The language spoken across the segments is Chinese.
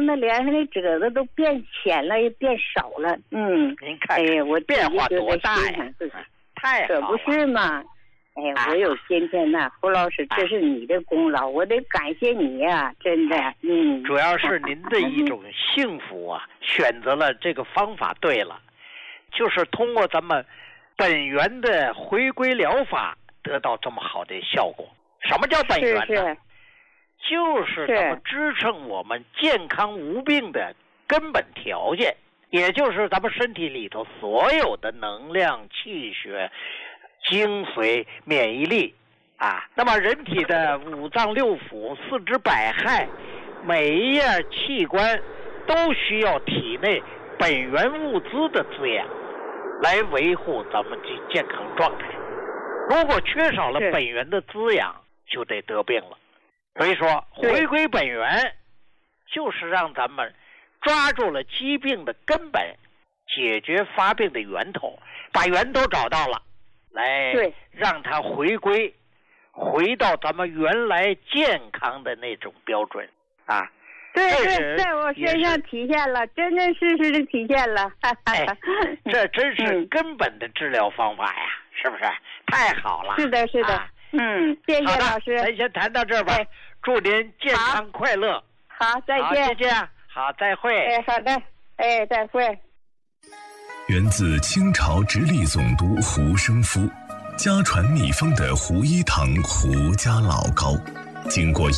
那脸上的褶子都变浅了，也变少了。 您看， 我变化多大呀！太好了， 可不是嘛？我有今天呐，胡老师，这是你的功劳，我得感谢你呀，真的。 主要是您的一种幸福啊，选择了这个方法对了，就是通过咱们本源的回归疗法得到这么好的效果。什么叫本源呢？就是咱们支撑我们健康无病的根本条件，也就是咱们身体里头所有的能量、气血、精髓、免疫力啊。那么人体的五脏六腑、四肢百骸，每一样器官都需要体内本源物资的滋养，来维护咱们的健康状态。如果缺少了本源的滋养，就得得病了。所以说，回归本源，就是让咱们抓住了疾病的根本，解决发病的源头，把源头找到了，来让它回归，回到咱们原来健康的那种标准啊。 对，在我身上体现了，真真实实的体现了。 这真是根本的治疗方法呀，是不是？太好了。 是的，谢谢老师。 咱先谈到这儿吧。祝您健康快乐。 好，再见。 谢谢。好，再会。 好的。再会。 源自清朝直隶总督胡生夫，家传秘方的胡一堂胡家老膏，经过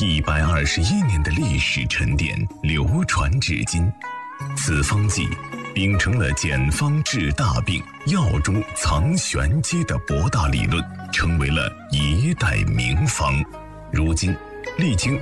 121年的历史沉淀，流传至今。此方剂秉承了简方治大病、药中藏玄机的博大理论，成为了一代名方。如今历经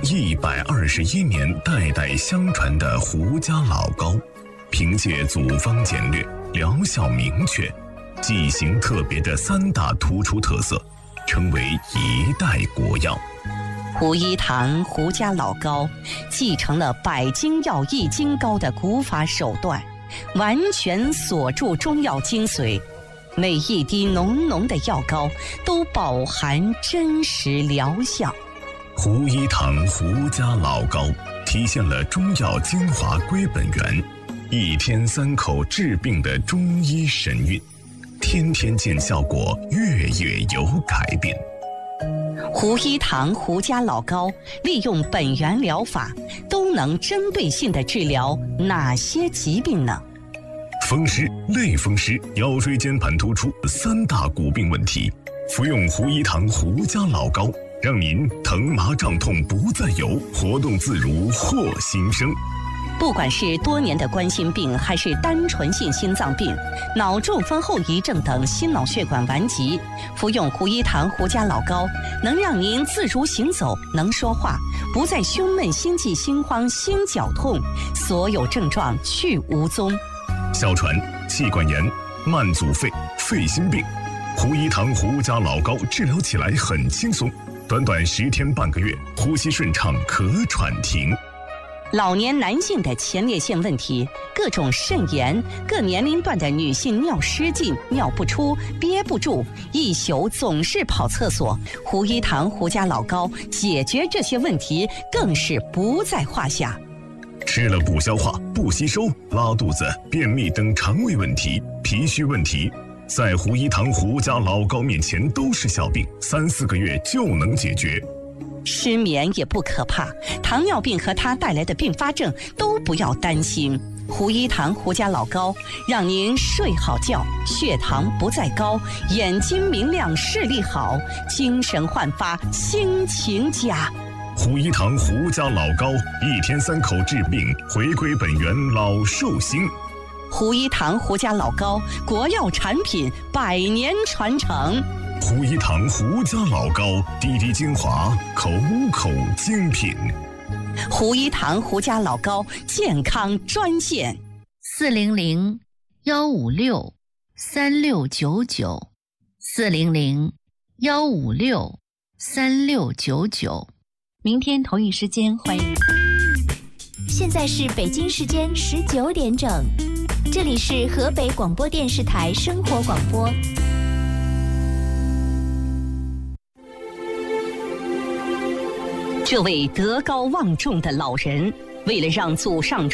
121年代代相传的胡家老膏，凭借组方简略、疗效明确、剂型特别的3大突出特色，成为一代国药。 胡一堂胡家老膏继承了百金药易筋膏的古法手段，完全锁住中药精髓，每一滴浓浓的药膏都饱含真实疗效。 胡一堂胡家老膏体现了中药精华归本源，1天3口治病的中医神韵，天天见效果，月月有改变。 胡一堂胡家老膏利用本源疗法，都能针对性地治疗哪些疾病呢？ 风湿、类风湿、腰椎间盘突出3大骨病问题，服用胡一堂胡家老膏，让您疼麻胀痛不再有，活动自如获新生。 不管是多年的冠心病，还是单纯性心脏病、脑中风后遗症等心脑血管顽疾，服用胡一堂胡家老膏，能让您自如行走，能说话，不再胸闷、心悸、心慌、心绞痛，所有症状去无踪。 哮喘、气管炎、慢阻肺、肺心病，胡一堂胡家老膏治疗起来很轻松，短短10天半个月，呼吸顺畅，咳喘停。 老年男性的前列腺问题，各种肾炎，各年龄段的女性尿失禁、尿不出、憋不住，一宿总是跑厕所，胡一堂胡家老膏解决这些问题更是不在话下。 吃了不消化、不吸收、拉肚子、便秘等肠胃问题、脾虚问题，在胡一堂胡家老膏面前都是小病，3、4个月就能解决。 失眠也不可怕，糖尿病和它带来的并发症都不要担心。胡一堂胡家老膏让您睡好觉，血糖不再高，眼睛明亮，视力好，精神焕发，心情佳。 胡一堂胡家老膏，1天3口治病，回归本源，老寿星。 胡一堂胡家老膏，国药产品，100年传承。 胡一堂胡家老膏，滴滴精华，口口精品。 胡一堂胡家老膏健康专线 400-156-3699，400-156-3699。明天同一时间欢迎。现在是北京时间19点整，这里是河北广播电视台生活广播。 这位德高望重的老人，为了让祖上